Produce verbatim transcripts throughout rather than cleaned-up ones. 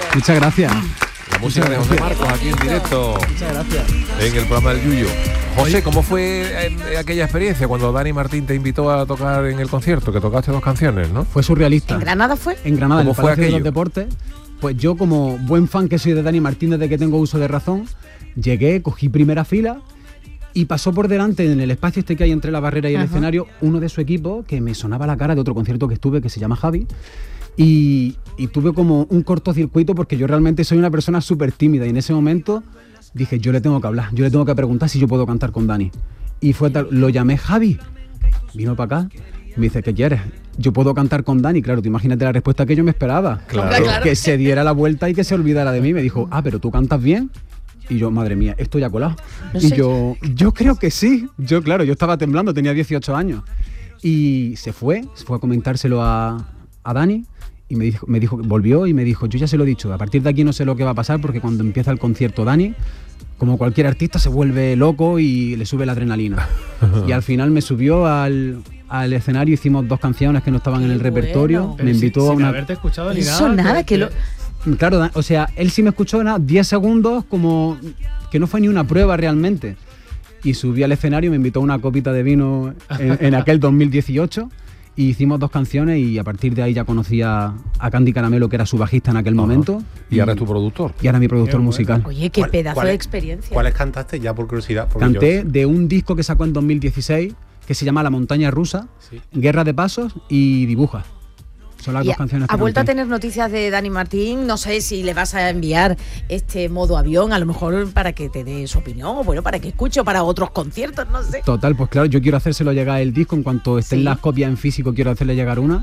Muchas gracias. La música de José Marcos aquí en directo. Muchas gracias. En el programa del Yuyo. José, ¿cómo fue eh, aquella experiencia cuando Dani Martín te invitó a tocar en el concierto? Que tocaste dos canciones, ¿no? Fue surrealista. ¿En Granada fue? En Granada, en el ¿Cómo fue Palacio de aquello? los Deportes. Pues yo, como buen fan que soy de Dani Martín desde que tengo uso de razón, llegué, cogí primera fila y pasó por delante, en el espacio este que hay entre la barrera y el Ajá. escenario, uno de su equipo que me sonaba la cara de otro concierto que estuve, que se llama Javi. Y, y tuve como un cortocircuito porque yo realmente soy una persona súper tímida y en ese momento dije, yo le tengo que hablar, yo le tengo que preguntar si yo puedo cantar con Dani. Y fue tal, lo llamé Javi, vino para acá, me dice, ¿qué quieres? Yo puedo cantar con Dani, claro, tú imagínate la respuesta que yo me esperaba. Claro. Claro. Que se diera la vuelta y que se olvidara de mí. Me dijo, ah, pero tú cantas bien. Y yo, madre mía, esto ya ha colado. No y sé. yo, yo creo que sí. Yo, claro, yo estaba temblando, tenía dieciocho años. Y se fue, se fue a comentárselo a, a Dani. Y me dijo, me dijo, volvió y me dijo, yo ya se lo he dicho, a partir de aquí no sé lo que va a pasar porque cuando empieza el concierto Dani, como cualquier artista, se vuelve loco y le sube la adrenalina. Y al final me subió al, al escenario, hicimos dos canciones que no estaban en el Qué repertorio, bueno. me Pero invitó sin, a sin una... haberte escuchado ni Eso nada. nada, que lo... Claro, da- o sea, él sí me escuchó nada, diez segundos, como que no fue ni una prueba realmente. Y subí al escenario y me invitó a una copita de vino en, en aquel dos mil dieciocho. Y hicimos dos canciones y a partir de ahí ya conocí a, a Candy Caramelo, que era su bajista en aquel Ajá. momento. Y ahora es tu productor. Y ahora mi productor Qué bueno. musical. Oye, qué ¿Cuál- pedazo cuál de es- experiencia. ¿Cuáles cantaste? Ya por curiosidad. porque Canté yo- de un disco que sacó en dos mil dieciséis, que se llama La Montaña Rusa, Sí. Guerra de Pasos y Dibuja. Son las Y dos ha, canciones que ha vuelto a canté. tener noticias de Dani Martín. No sé si le vas a enviar este modo avión, a lo mejor para que te dé su opinión, o bueno, para que escuche, o para otros conciertos, no sé. Total, pues claro, yo quiero hacérselo llegar el disco en cuanto estén Sí. las copias en físico, quiero hacerle llegar una.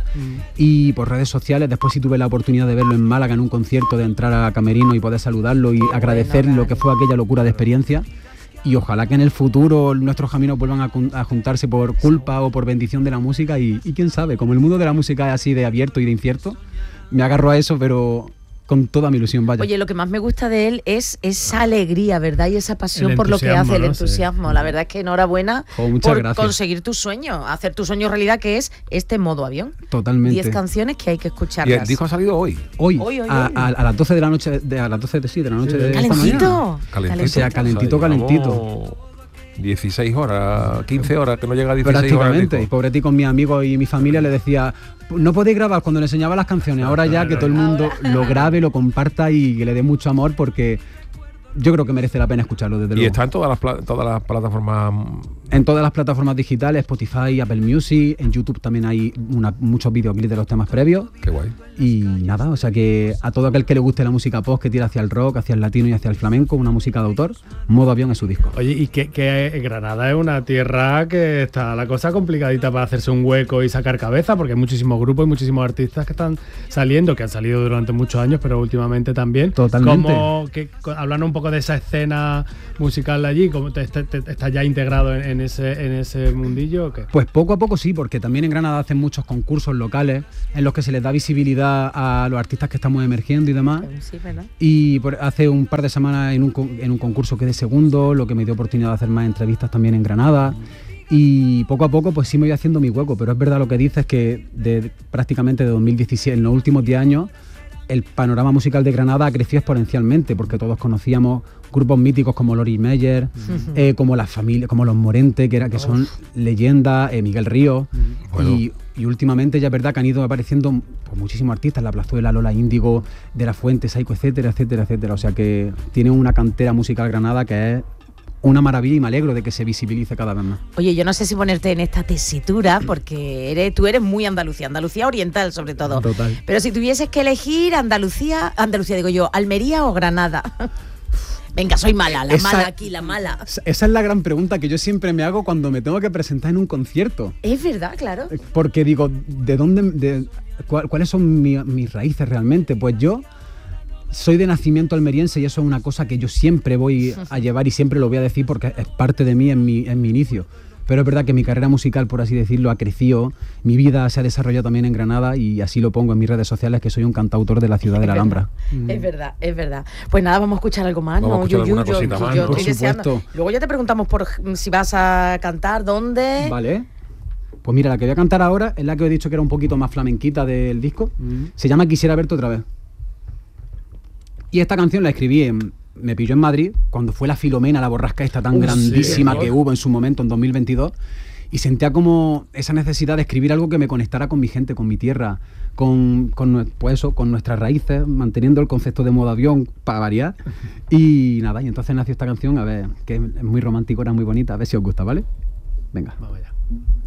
Y por redes sociales, después sí tuve la oportunidad de verlo en Málaga en un concierto, de entrar a Camerino y poder saludarlo y agradecer bueno, lo que fue aquella locura de experiencia. Y ojalá que en el futuro nuestros caminos vuelvan a, cun- a juntarse por culpa o por bendición de la música y, y quién sabe, como el mundo de la música es así de abierto y de incierto, me agarro a eso, pero con toda mi ilusión, vaya. Oye, lo que más me gusta de él es esa alegría, ¿verdad? Y esa pasión El por lo que entusiasmo, hace, el ¿no? Sí. entusiasmo. La verdad es que enhorabuena Jo, muchas por gracias. conseguir tu sueño, hacer tu sueño realidad, que es este modo avión. Totalmente. Diez canciones que hay que Y escucharlas. el disco ha salido hoy. Hoy, Hoy, hoy, a, hoy. a- a las doce de la noche, de, a las doce de, sí, de la noche de esta mañana. Calentito. Calentito. O sea, calentito, O sea, calentito. llevamos dieciséis horas, quince horas, que no llega a dieciséis horas. el Prácticamente. Y disco. pobre ti, con mis amigos y mi familia le decía, no podéis grabar cuando le enseñaba las canciones. Ahora ya que todo el mundo lo grabe, lo comparta y que le dé mucho amor porque yo creo que merece la pena escucharlo desde Y luego. está en todas las, pla- todas las plataformas. En todas las plataformas digitales, Spotify, Apple Music, en YouTube también hay una- muchos videoclips de los temas previos. Qué guay. Y nada, o sea que a todo aquel que le guste la música pop, que tira hacia el rock, hacia el latino y hacia el flamenco, una música de autor, Modo Avión es su disco. Oye, y que, que Granada es una tierra que está la cosa complicadita para hacerse un hueco y sacar cabeza, porque hay muchísimos grupos y muchísimos artistas que están saliendo, que han salido durante muchos años, pero últimamente también. Totalmente. Como que, co- hablando un poco de esa escena musical de allí, ¿cómo te, te- te- estás ya integrado en, en ese, en ese mundillo o qué? Pues poco a poco sí, porque también en Granada hacen muchos concursos locales en los que se les da visibilidad a los artistas que estamos emergiendo y demás. Sí, ¿verdad? Y por- hace un par de semanas en un, con- en un concurso quedé segundo, lo que me dio oportunidad de hacer más entrevistas también en Granada. Y poco a poco pues sí me voy haciendo mi hueco, pero es verdad lo que dices, que de, prácticamente de dos mil diecisiete, en los últimos diez años, el panorama musical de Granada ha crecido exponencialmente, porque todos conocíamos grupos míticos como Lori Meyer, eh, como las familias, como los Morente, que, era, que son leyendas, eh, Miguel Ríos, Bueno. y, y últimamente ya es verdad que han ido apareciendo pues, muchísimos artistas, La Plazuela, Lola Índigo, De La Fuente, Saico, etcétera, etcétera, etcétera. O sea que tiene una cantera musical Granada que es una maravilla y me alegro de que se visibilice cada vez más. Oye, yo no sé si ponerte en esta tesitura, porque eres, tú eres muy Andalucía, Andalucía oriental sobre todo. Total. Pero si tuvieses que elegir Andalucía, Andalucía digo yo, Almería o Granada. Venga, soy mala, la Esa- mala aquí, la mala. Esa es la gran pregunta que yo siempre me hago cuando me tengo que presentar en un concierto. Es verdad, claro. Porque digo, ¿de dónde, de, cuál- cuáles son mi- mis raíces realmente? Pues yo soy de nacimiento almeriense y eso es una cosa que yo siempre voy a llevar y siempre lo voy a decir porque es parte de mí en mi, en mi inicio. Pero es verdad que mi carrera musical, por así decirlo, ha crecido, mi vida se ha desarrollado también en Granada y así lo pongo en mis redes sociales, que soy un cantautor de la ciudad de la Alhambra. Es verdad, es verdad. Pues nada, vamos a escuchar algo más, Vamos a ¿no? escuchar alguna yo, cosita yo- más, yo ¿no? estoy Por deseando. supuesto. Luego ya te preguntamos por si vas a cantar, dónde. Vale. Pues mira, la que voy a cantar ahora es la que os he dicho que era un poquito más flamenquita del disco. Se llama Quisiera verte otra vez. Y esta canción la escribí en... Me pilló en Madrid, cuando fue la Filomena, la borrasca esta tan Uh, grandísima sí, que hubo en su momento, en dos mil veintidós, y sentía como esa necesidad de escribir algo que me conectara con mi gente, con mi tierra, con, con, nue- pues eso, con nuestras raíces, manteniendo el concepto de modo avión para variar. Y nada, y entonces nació esta canción, a ver, que es muy romántico, era muy bonita, a ver si os gusta, ¿vale? Venga. Vamos allá.